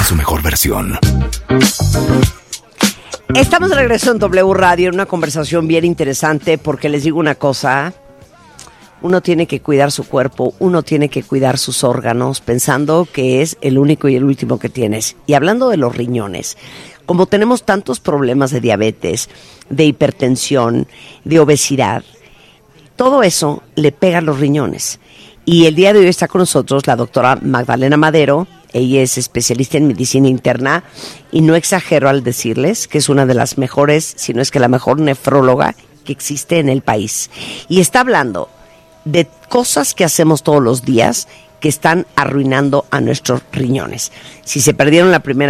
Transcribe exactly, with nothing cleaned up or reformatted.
su mejor versión. Estamos de regreso en W Radio en una conversación bien interesante porque les digo una cosa, uno tiene que cuidar su cuerpo, uno tiene que cuidar sus órganos pensando que es el único y el último que tienes. Y hablando de los riñones, como tenemos tantos problemas de diabetes, de hipertensión, de obesidad, todo eso le pega a los riñones. Y el día de hoy está con nosotros la doctora Magdalena Madero. Ella es especialista en medicina interna y no exagero al decirles que es una de las mejores, si no es que la mejor nefróloga que existe en el país. Y está hablando de cosas que hacemos todos los días que están arruinando a nuestros riñones. Si se perdieron la primera